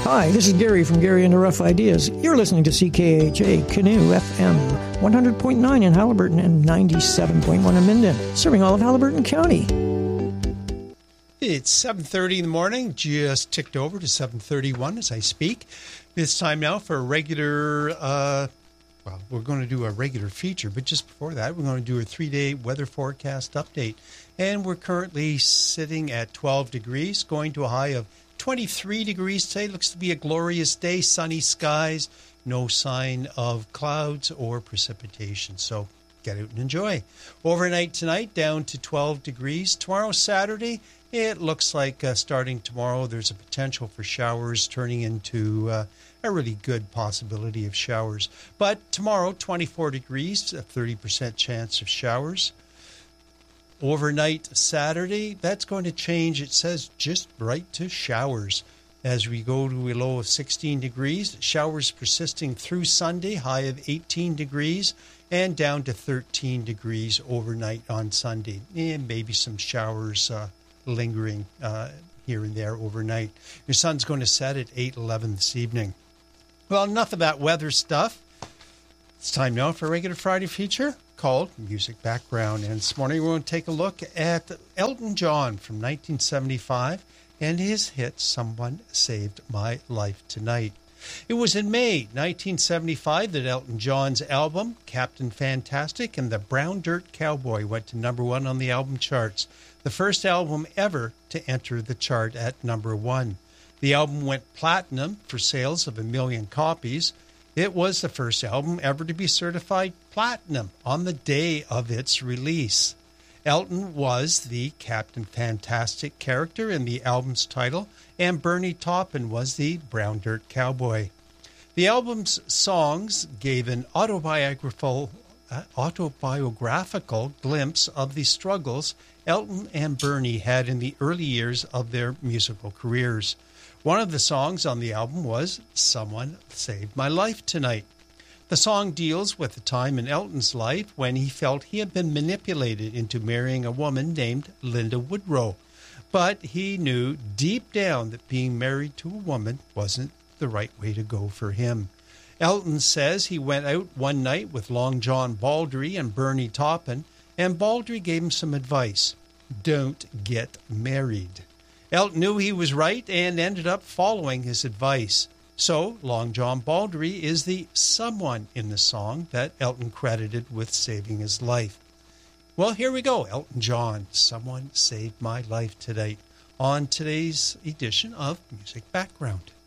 Hi, this is Gary from Gary and the Rough Ideas. You're listening to CKHA Canoe FM, 100.9 in Haliburton and 97.1 in Minden, serving all of Haliburton County. It's 7:30 in the morning, just ticked over to 7:31 as I speak. It's time now for a regular, we're going to do a regular feature, but just before that, we're going to do a 3-day weather forecast update. And we're currently sitting at 12 degrees, going to a high of 23 degrees today. Looks to be a glorious day, sunny skies, no sign of clouds or precipitation. So get out and enjoy. Overnight tonight, down to 12 degrees. Tomorrow, Saturday, it looks like starting tomorrow, there's a potential for showers turning into a really good possibility of showers. But tomorrow, 24 degrees, a 30% chance of showers. Overnight Saturday, that's going to change. It says just right to showers as we go to a low of 16 degrees. Showers persisting through Sunday, high of 18 degrees, and down to 13 degrees overnight on Sunday. And maybe some showers lingering here and there overnight. Your sun's going to set at 8:11 this evening. Well, enough of that weather stuff. It's time now for a regular Friday feature called Music Background. And this morning we're going to take a look at Elton John from 1975 and his hit, Someone Saved My Life Tonight. It was in May 1975 that Elton John's album, Captain Fantastic and the Brown Dirt Cowboy, went to #1 on the album charts, the first album ever to enter the chart at #1. The album went platinum for sales of 1 million copies. It was the first album ever to be certified platinum on the day of its release. Elton was the Captain Fantastic character in the album's title, and Bernie Taupin was the Brown Dirt Cowboy. The album's songs gave an autobiographical glimpse of the struggles Elton and Bernie had in the early years of their musical careers. One of the songs on the album was Someone Saved My Life Tonight. The song deals with a time in Elton's life when he felt he had been manipulated into marrying a woman named Linda Woodrow. But he knew deep down that being married to a woman wasn't the right way to go for him. Elton says he went out one night with Long John Baldry and Bernie Taupin, and Baldry gave him some advice. Don't get married. Elton knew he was right and ended up following his advice. So, Long John Baldry is the someone in the song that Elton credited with saving his life. Well, here we go. Elton John, Someone Saved My Life Tonight, on today's edition of Music Background.